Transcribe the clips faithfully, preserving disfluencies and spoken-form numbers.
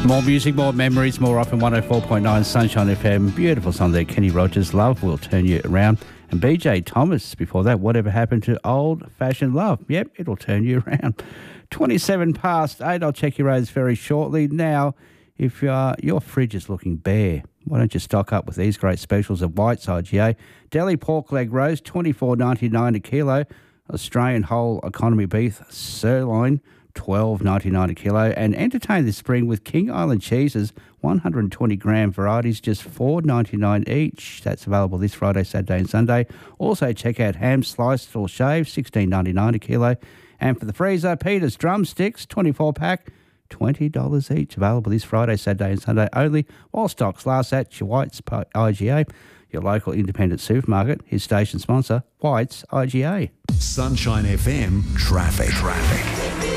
More music, more memories, more often one oh four point nine Sunshine F M. Beautiful song there, Kenny Rogers, Love Will Turn You Around. And B J Thomas before that, Whatever Happened to Old Fashioned Love. Yep, it'll turn you around. twenty-seven past eight, I'll check your roads very shortly. Now, if uh, your fridge is looking bare, why don't you stock up with these great specials at White's I G A. Deli pork leg roast, twenty-four ninety-nine a kilo. Australian whole economy beef sirloin, twelve ninety-nine a kilo, and entertain this spring with King Island cheeses, one hundred twenty gram varieties, just four ninety-nine each. That's available this Friday, Saturday and Sunday. Also check out ham sliced or shaved, sixteen ninety-nine a kilo. And for the freezer, Peter's drumsticks, twenty-four pack, twenty dollars each. Available this Friday, Saturday and Sunday only, while stocks last at your White's I G A, your local independent supermarket. His station sponsor, White's I G A. Sunshine F M traffic. Traffic.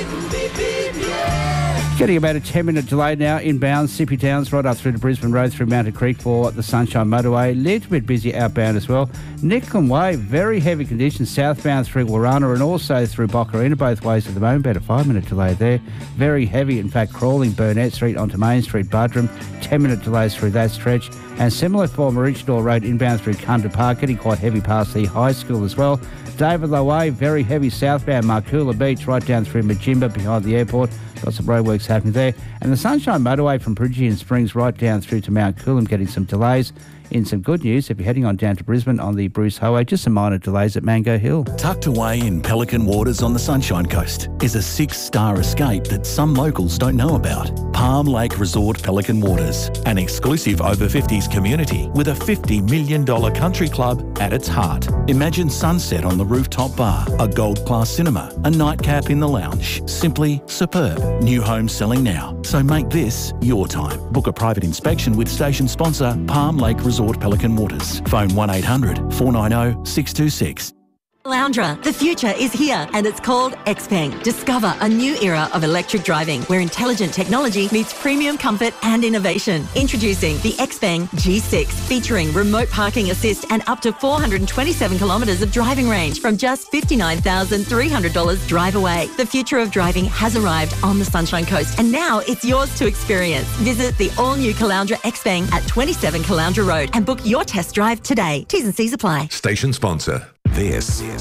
Getting about a ten minute delay now inbound, Sippy Towns right up through to Brisbane Road through Mountain Creek for the Sunshine Motorway. A little bit busy outbound as well. Nicklin Way, very heavy conditions southbound through Warana and also through Boccarina both ways at the moment. About a five minute delay there. Very heavy, in fact, crawling Burnett Street onto Main Street, Buderim. ten minute delays through that stretch. And similar for Maroochydore Road inbound through Kunda Park, getting quite heavy past the high school as well. David Low Way, very heavy southbound Marcoola Beach right down through Majimba behind the airport. Got some roadworks happening there. And the Sunshine Motorway from Bridgian Springs right down through to Mount Coolum getting some delays. In some good news, if you're heading on down to Brisbane on the Bruce Highway, just some minor delays at Mango Hill. Tucked away in Pelican Waters on the Sunshine Coast is a six-star escape that some locals don't know about. Palm Lake Resort Pelican Waters, an exclusive over fifties community with a fifty million dollars country club at its heart. Imagine sunset on the rooftop bar, a gold-class cinema, a nightcap in the lounge. Simply superb. New homes selling now, so make this your time. Book a private inspection with station sponsor Palm Lake Resort Pelican Waters. Phone one eight hundred four nine zero six two six. Caloundra, the future is here and it's called Xpeng. Discover a new era of electric driving where intelligent technology meets premium comfort and innovation. Introducing the Xpeng G six, featuring remote parking assist and up to four hundred twenty-seven kilometres of driving range from just fifty-nine thousand three hundred dollars drive away. The future of driving has arrived on the Sunshine Coast and now it's yours to experience. Visit the all-new Caloundra Xpeng at twenty-seven Caloundra Road and book your test drive today. T's and C's apply. Station sponsor. This